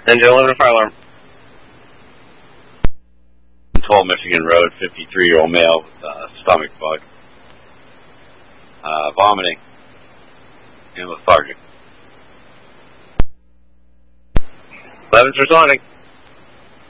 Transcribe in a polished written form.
Engine 11 fire alarm. 12 Michigan Road, 53-year-old male with stomach bug. Vomiting and lethargic. 11's responding.